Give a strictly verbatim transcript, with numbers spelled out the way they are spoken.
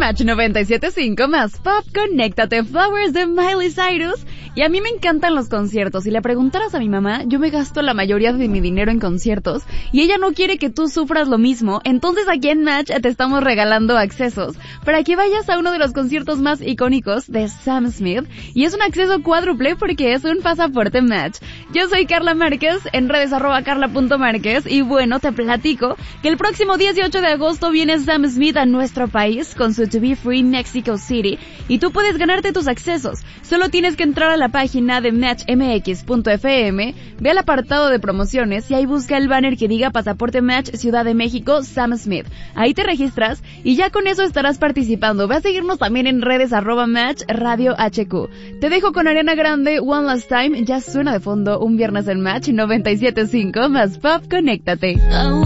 Match noventa y siete punto cinco más Pop, conéctate. Flowers de Miley Cyrus. Y a mí me encantan los conciertos. Si le preguntaras a mi mamá, yo me gasto la mayoría de mi dinero en conciertos y ella no quiere que tú sufras lo mismo. Entonces aquí en Match te estamos regalando accesos para que vayas a uno de los conciertos más icónicos de Sam Smith. Y es un acceso cuádruple porque es un pasaporte Match. Yo soy Carla Márquez, en redes arroba carla.márquez. Y bueno, te platico que el próximo dieciocho de agosto viene Sam Smith a nuestro país con su To Be Free Mexico City. Y tú puedes ganarte tus accesos. Solo tienes que entrar a la página de match m x punto f m, ve al apartado de promociones y ahí busca el banner que diga Pasaporte Match Ciudad de México Sam Smith. Ahí te registras y ya con eso estarás participando. Ve a seguirnos también en redes arroba Match Radio H Q. Te dejo con Ariana Grande, One Last Time. Ya suena de fondo un viernes en Match noventa y siete punto cinco más Pop, conéctate.